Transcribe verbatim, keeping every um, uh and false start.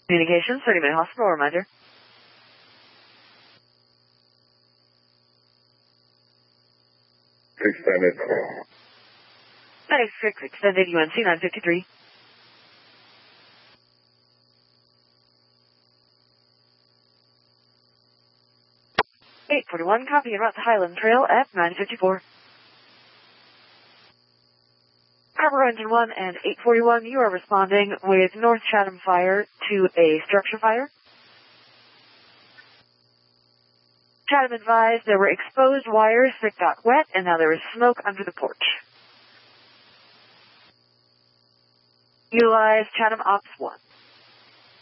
Communications, thirty minute hospital reminder. Extended. ninety-six, extended U N C nine fifty-three. eight forty-one, copy, en route to Highland Trail at nine fifty-four. Harbor Engine one and eight forty-one, you are responding with North Chatham Fire to a structure fire. Chatham advised there were exposed wires that got wet, and now there is smoke under the porch. Utilize Chatham Ops one.